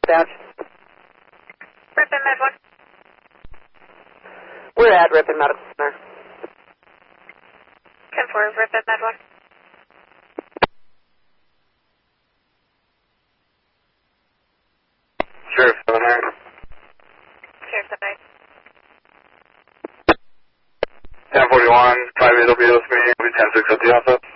Dispatch. Ripon Med 1. We're at Ripon Medical Center. 10-4, Ripon Med 1. Sheriff 79. Sheriff 79. 1041, 58 will be with me. I'll be 10-6 at the office.